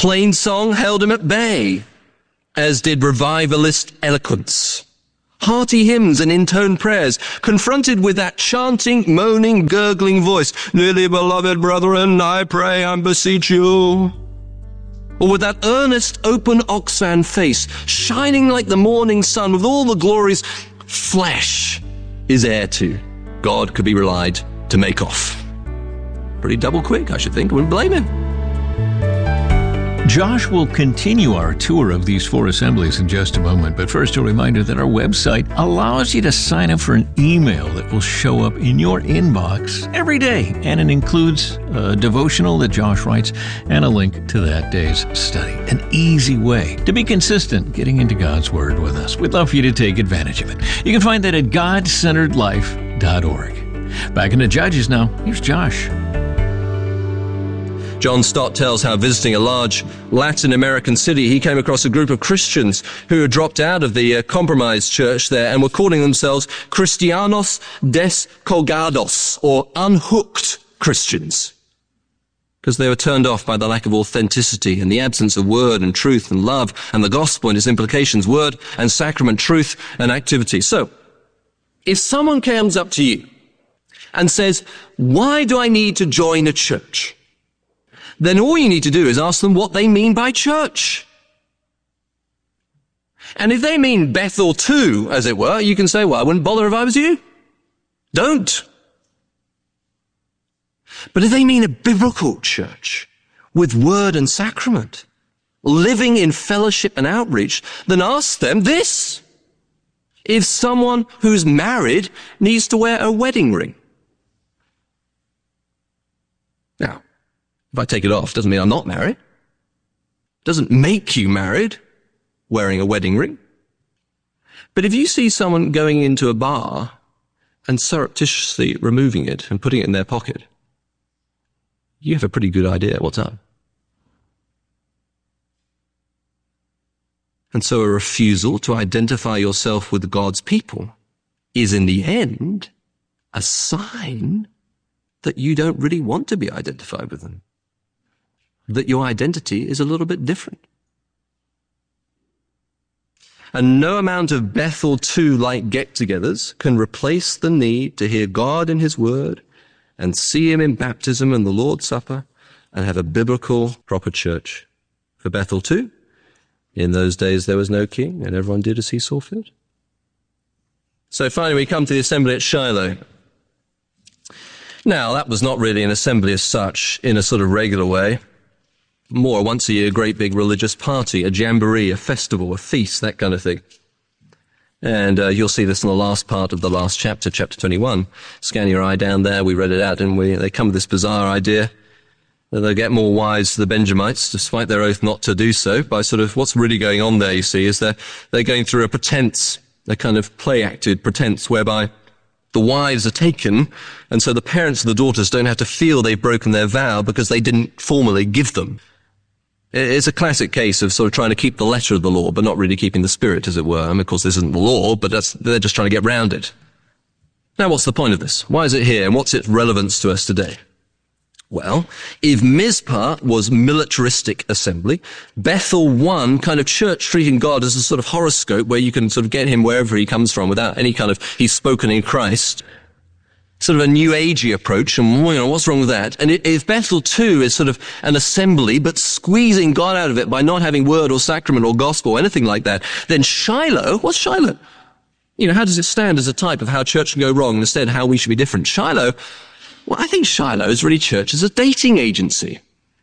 plain song held him at bay, as did revivalist eloquence. Hearty hymns and intoned prayers, confronted with that chanting, moaning, gurgling voice, "Dearly beloved brethren, I pray and beseech you." Or with that earnest, open oxan face, shining like the morning sun with all the glories flesh is heir to, God could be relied to make off. Pretty double quick, I should think. I wouldn't blame him. Josh will continue our tour of these 4 assemblies in just a moment, but first a reminder that our website allows you to sign up for an email that will show up in your inbox every day, and it includes a devotional that Josh writes and a link to that day's study. An easy way to be consistent getting into God's Word with us. We'd love for you to take advantage of it. You can find that at godcenteredlife.org. Back into Judges now. Here's Josh. John Stott tells how visiting a large Latin American city, he came across a group of Christians who had dropped out of the compromised church there and were calling themselves Cristianos Descolgados, or unhooked Christians, because they were turned off by the lack of authenticity and the absence of word and truth and love and the gospel and its implications, word and sacrament, truth and activity. So, if someone comes up to you and says, "Why do I need to join a church?" then all you need to do is ask them what they mean by church. And if they mean Bethel too, as it were, you can say, "Well, I wouldn't bother if I was you." Don't. But if they mean a biblical church with word and sacrament, living in fellowship and outreach, then ask them this: if someone who's married needs to wear a wedding ring. Now, if I take it off, doesn't mean I'm not married. Doesn't make you married, wearing a wedding ring. But if you see someone going into a bar and surreptitiously removing it and putting it in their pocket, you have a pretty good idea what's up. And so a refusal to identify yourself with God's people is in the end a sign that you don't really want to be identified with them, that your identity is a little bit different. And no amount of Bethel 2-like get-togethers can replace the need to hear God in His Word and see Him in baptism and the Lord's Supper and have a biblical, proper church. For Bethel 2, in those days there was no king and everyone did as he saw fit. So finally we come to the assembly at Shiloh. Now, that was not really an assembly as such in a sort of regular way. More once a year, great big religious party, a jamboree, a festival, a feast, that kind of thing. And you'll see this in the last part of the last chapter, chapter 21. Scan your eye down there, we read it out, didn't we? They come with this bizarre idea that they'll get more wives to the Benjamites, despite their oath not to do so, by sort of what's really going on there, you see, is they're going through a pretense, a kind of play-acted pretense, whereby the wives are taken, and so the parents of the daughters don't have to feel they've broken their vow because they didn't formally give them. It's a classic case of sort of trying to keep the letter of the law, but not really keeping the spirit, as it were. I mean, of course, this isn't the law, but they're just trying to get round it. Now, what's the point of this? Why is it here, and what's its relevance to us today? Well, if Mizpah was militaristic assembly, Bethel 1 kind of church treating God as a sort of horoscope where you can sort of get him wherever he comes from without any kind of, he's spoken in Christ. Sort of a new agey approach, and what's wrong with that? And if Bethel 2 is sort of an assembly, but squeezing God out of it by not having word or sacrament or gospel or anything like that, then Shiloh, what's Shiloh? How does it stand as a type of how church can go wrong, and instead how we should be different? Shiloh, well, I think Shiloh is really church as a dating agency.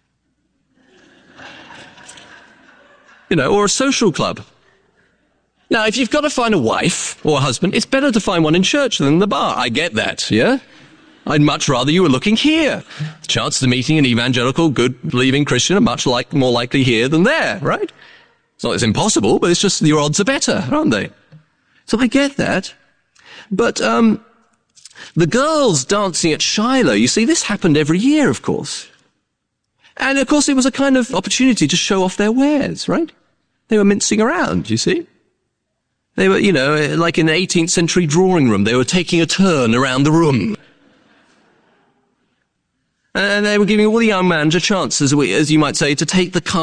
Or a social club. Now, if you've got to find a wife or a husband, it's better to find one in church than in the bar. I get that, yeah? I'd much rather you were looking here. The chances of meeting an evangelical, good-believing Christian are much more likely here than there, right? It's not that it's impossible, but it's just your odds are better, aren't they? So I get that. But the girls dancing at Shiloh, you see, this happened every year, of course. And, of course, it was a kind of opportunity to show off their wares, right? They were mincing around, you see. They were, like in an 18th century drawing room, they were taking a turn around the room. And they were giving all the young men a chance, as you might say, to take the